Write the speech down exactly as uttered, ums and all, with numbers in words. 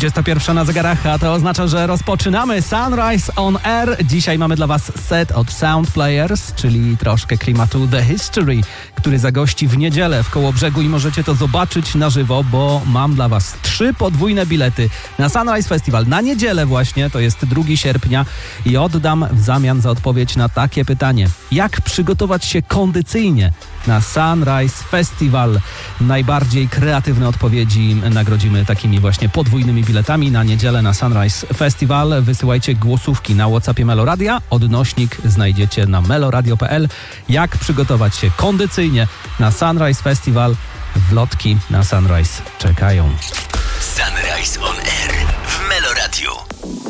dwudziesta pierwsza na zegarach, a to oznacza, że rozpoczynamy Sunrise on Air. Dzisiaj mamy dla Was set od Sound Players, czyli troszkę klimatu The History, który zagości w niedzielę w Kołobrzegu i możecie to zobaczyć na żywo, bo mam dla Was trzy podwójne bilety na Sunrise Festival. Na niedzielę właśnie, to jest drugiego sierpnia i oddam w zamian za odpowiedź na takie pytanie. Jak przygotować się kondycyjnie na Sunrise Festival? Najbardziej kreatywne odpowiedzi nagrodzimy takimi właśnie podwójnymi biletami na niedzielę na Sunrise Festival. Wysyłajcie głosówki na WhatsAppie Meloradia. Odnośnik znajdziecie na meloradio kropka p l. Jak przygotować się kondycyjnie na Sunrise Festival? Wlotki na Sunrise czekają. Sunrise on Air w Meloradiu.